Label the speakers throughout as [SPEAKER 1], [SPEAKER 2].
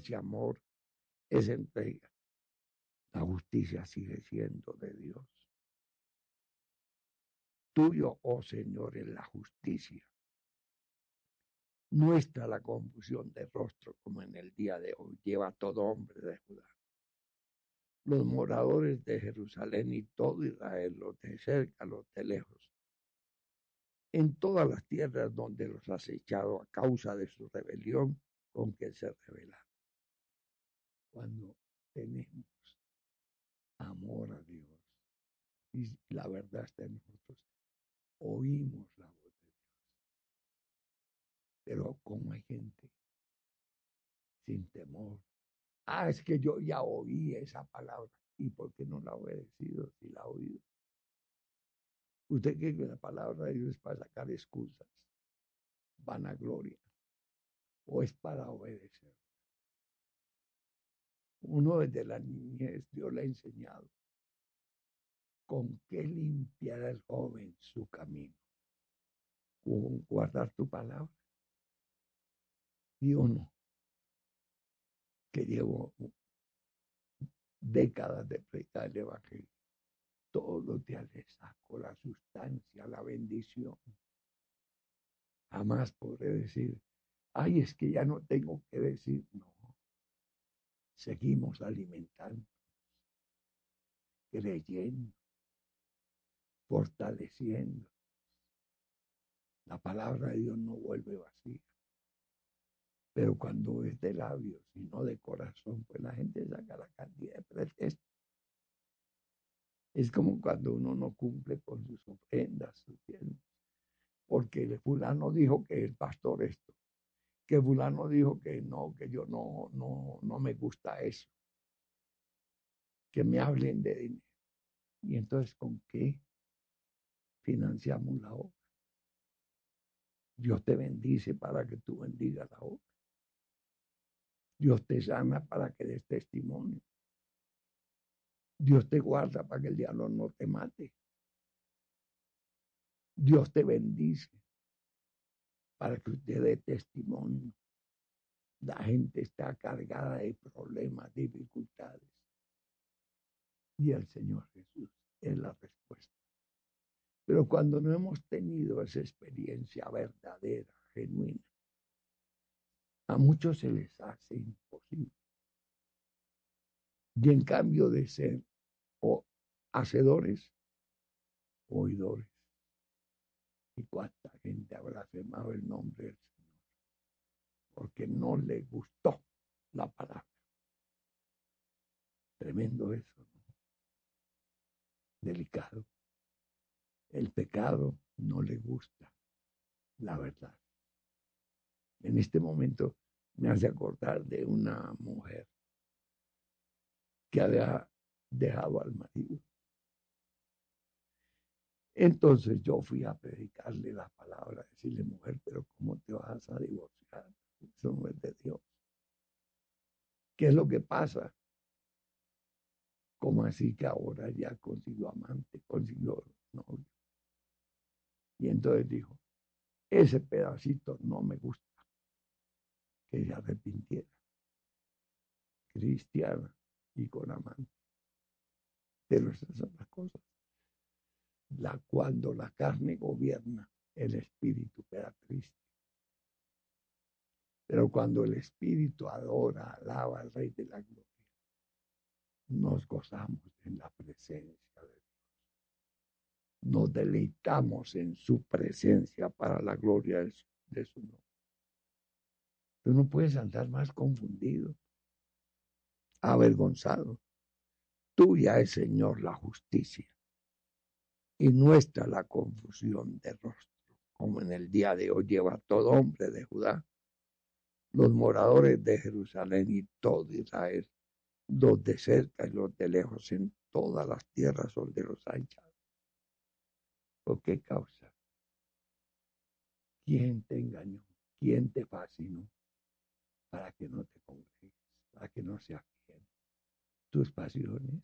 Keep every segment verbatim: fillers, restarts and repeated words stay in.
[SPEAKER 1] ese amor, esa entrega. La justicia sigue siendo de Dios. Tuyo, oh Señor, es la justicia. Muestra la confusión de rostro como en el día de hoy lleva todo hombre de Judá. Los moradores de Jerusalén y todo Israel, los de cerca, los de lejos, en todas las tierras donde los has echado a causa de su rebelión con que se rebelaron. Cuando tenemos amor a Dios y la verdad está en nosotros, oímos la voz de Dios. Pero como hay gente sin temor, ah, es que yo ya oí esa palabra, ¿y por qué no la ha obedecido si la ha oído? ¿Usted cree que la palabra de Dios es para sacar excusas, vanagloria, o es para obedecer? Uno desde la niñez Dios le ha enseñado con qué limpiará el joven su camino, con guardar tu palabra. Y uno que llevo décadas de predicar el evangelio, todos los días le saco la sustancia, la bendición. Jamás podré decir, ay, es que ya no tengo que decir, no. Seguimos alimentando, creyendo, fortaleciendo. La palabra de Dios no vuelve vacía. Pero cuando es de labios y no de corazón, pues la gente saca la cantidad de pretextos. Es como cuando uno no cumple con sus ofrendas, sus bienes. Porque el fulano dijo que el pastor esto, que fulano dijo que no, que yo no, no, no me gusta eso. Que me hablen de dinero. Y entonces, ¿con qué financiamos la obra? Dios te bendice para que tú bendigas la obra. Dios te sana para que des testimonio. Dios te guarda para que el diablo no te mate. Dios te bendice para que usted dé testimonio. La gente está cargada de problemas, dificultades. Y el Señor Jesús es la respuesta. Pero cuando no hemos tenido esa experiencia verdadera, genuina, a muchos se les hace imposible. Y en cambio de ser o hacedores, oidores. ¿Y cuánta gente ha blasfemado el nombre del Señor? Porque no le gustó la palabra. Tremendo eso, ¿no? Delicado. El pecado no le gusta la verdad. En este momento me hace acordar de una mujer que había dejado al marido. Entonces yo fui a predicarle la palabra, decirle, mujer, pero ¿cómo te vas a divorciar? Eso no es de Dios. ¿Qué es lo que pasa? ¿Cómo así que ahora ya consiguió amante, consiguió novio? Y entonces dijo, ese pedacito no me gusta, que se arrepintiera. Cristiana y con amante. Pero esas son las cosas. La, cuando la carne gobierna, el espíritu queda triste. Pero cuando el espíritu adora, alaba al Rey de la Gloria, nos gozamos en la presencia de Dios. Nos deleitamos en su presencia para la gloria de su, de su nombre. Tú no puedes andar más confundido, avergonzado. Tuya es, Señor, la justicia y nuestra la confusión de rostro, como en el día de hoy lleva todo hombre de Judá, los moradores de Jerusalén y todo Israel, los de cerca y los de lejos, en todas las tierras donde los ha echado. ¿Por qué causa? ¿Quién te engañó? ¿Quién te fascinó? Para que no te congregues, para que no seas fiel. Tus pasiones,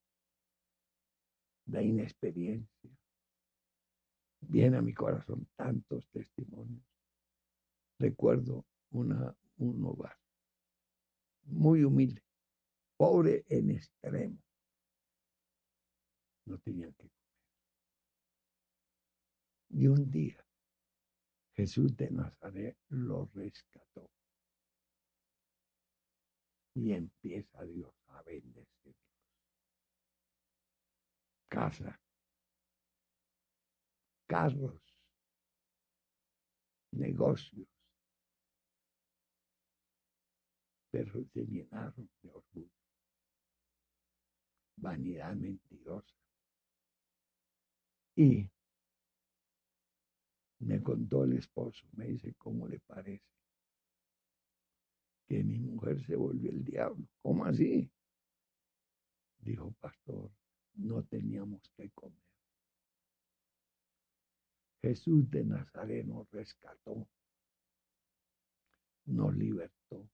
[SPEAKER 1] la inexperiencia. Viene a mi corazón tantos testimonios. Recuerdo una, un hogar muy humilde, pobre en extremo. No tenían que comer. Y un día Jesús de Nazaret lo rescató. Y empieza Dios a bendecirlos. Casa, carros, negocios, pero se llenaron de orgullo, vanidad mentirosa. Y me contó el esposo, me dice, ¿cómo le parece que mi mujer se volvió el diablo? ¿Cómo así? Dijo, pastor, no teníamos que comer. Jesús de Nazaret nos rescató, nos libertó.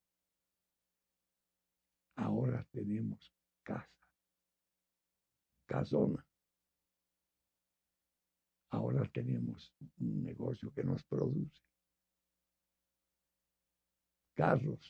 [SPEAKER 1] Ahora tenemos casa, casona. Ahora tenemos un negocio que nos produce carros.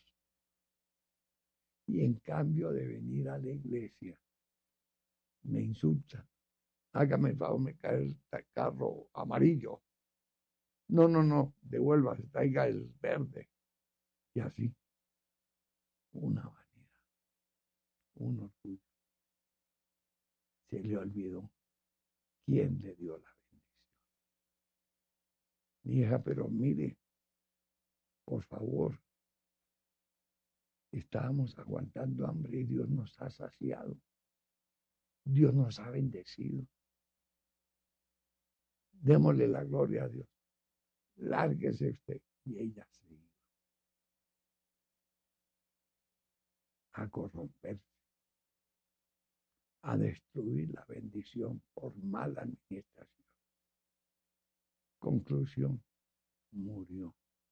[SPEAKER 1] Y en cambio de venir a la iglesia, me insultan. Hágame el favor, me cae el carro amarillo. No, no, no, devuelva, traiga el verde. Y así, una vanidad, un orgullo. Se le olvidó quién le dio la bendición. Mi hija, pero mire, por favor, estábamos aguantando hambre y Dios nos ha saciado. Dios nos ha bendecido. Démosle la gloria a Dios. Lárguese usted. Y ella se iba a corromperse, a destruir la bendición por mala administración. Conclusión, murió.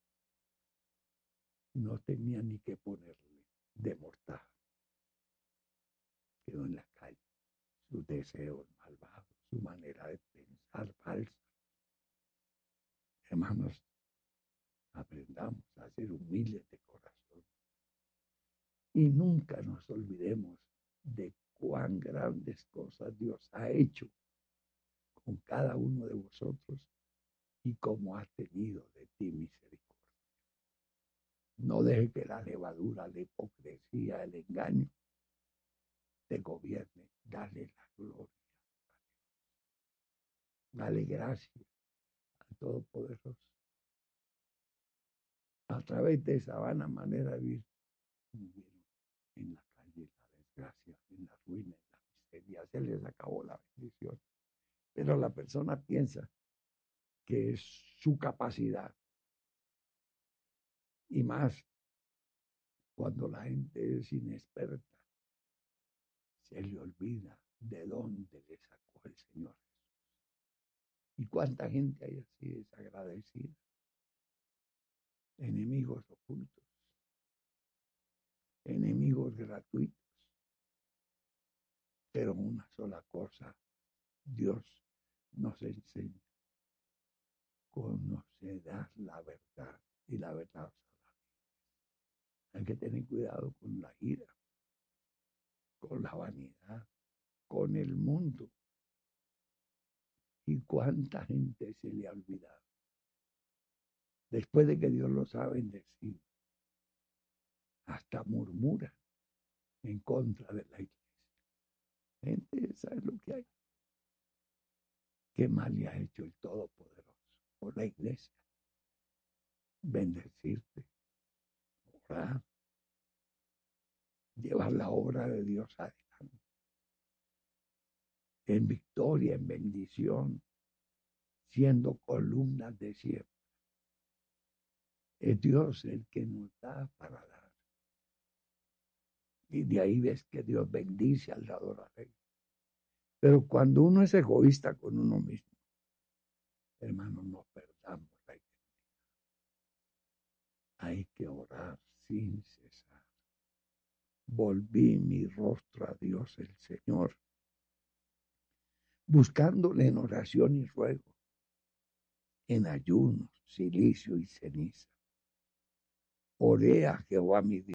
[SPEAKER 1] No tenía ni que ponerle de mortaja. Quedó en la calle. Sus deseos malvados, su manera de pensar falsa. Hermanos, aprendamos a ser humildes de corazón. Y nunca nos olvidemos de cuán grandes cosas Dios ha hecho con cada uno de vosotros y cómo ha tenido de ti misericordia. No deje que la levadura, la hipocresía, el engaño te gobierne. Dale la gloria a Dios. Dale gracias al Todopoderoso. A través de esa vana manera de vivir, vivieron en la calle, la desgracia, en la ruina, en la miseria. Se les acabó la bendición. Pero la persona piensa que es su capacidad. Y más cuando la gente es inexperta, se le olvida de dónde le sacó el Señor Jesús. ¿Y cuánta gente hay así desagradecida? Enemigos ocultos, enemigos gratuitos. Pero una sola cosa, Dios nos enseña. Conocerás la verdad y la verdad os hará libres. Hay que tener cuidado con la ira, con la vanidad, con el mundo. ¿Y cuánta gente se le ha olvidado? Después de que Dios los ha bendecido, hasta murmura en contra de la iglesia. Gente, ¿sabes lo que hay? ¿Qué mal le ha hecho el Todopoderoso por la iglesia? Bendecirte, orar, llevar la obra de Dios adelante, en victoria, en bendición, siendo columnas de siembra. Es Dios el que nos da para dar. Y de ahí ves que Dios bendice al dador alegre. Pero cuando uno es egoísta con uno mismo, hermano, no perdamos la identidad. Hay que orar sin cesar. Volví mi rostro a Dios el Señor, buscándole en oración y ruego, en ayunos, silicio y ceniza. Oré a Jehová mi Dios.